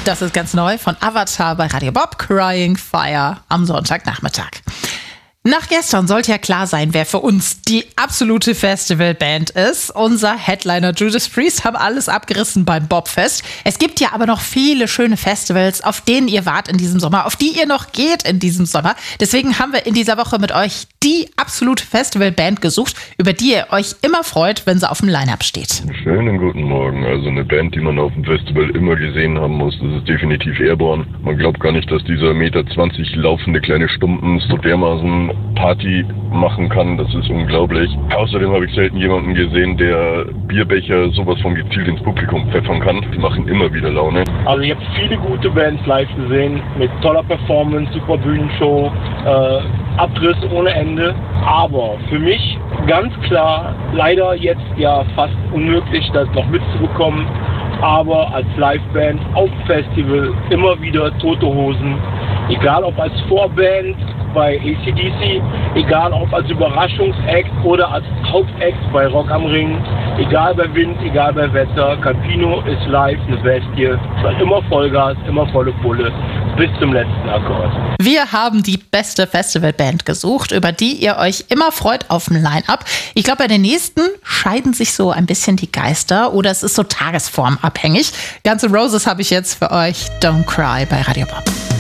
Das ist ganz neu von Avatar bei Radio Bob, Crying Fire am Sonntagnachmittag. Nach gestern sollte ja klar sein, wer für uns die absolute Festivalband ist. Unser Headliner Judas Priest haben alles abgerissen beim Bobfest. Es gibt ja aber noch viele schöne Festivals, auf denen ihr wart in diesem Sommer, auf die ihr noch geht in diesem Sommer. Deswegen haben wir in dieser Woche mit euch die absolute Festivalband gesucht, über die ihr euch immer freut, wenn sie auf dem Line-Up steht. Schönen guten Morgen. Also eine Band, die man auf dem Festival immer gesehen haben muss, das ist definitiv Airborne. Man glaubt gar nicht, dass dieser 1,20 Meter laufende kleine Stumpen so dermaßen Party machen kann, das ist unglaublich. Außerdem habe ich selten jemanden gesehen, der Bierbecher sowas von gezielt ins Publikum pfeffern kann. Die machen immer wieder Laune. Also ich habe viele gute Bands live gesehen, mit toller Performance, super Bühnenshow, Abriss ohne Ende. Aber für mich ganz klar, leider jetzt ja fast unmöglich, das noch mitzubekommen. Aber als Liveband auf Festival immer wieder Tote Hosen. Egal ob als Vorband bei AC/DC, egal ob als Überraschungsact oder als Hauptact bei Rock am Ring, egal bei Wind, egal bei Wetter, Campino ist live eine Bestie, immer Vollgas, immer volle Pulle, bis zum letzten Akkord. Wir haben die beste Festivalband gesucht, über die ihr euch immer freut auf dem Line-Up. Ich glaube, bei den nächsten scheiden sich so ein bisschen die Geister oder es ist so tagesformabhängig. Guns N' Roses habe ich jetzt für euch, Don't Cry bei Radio Bob.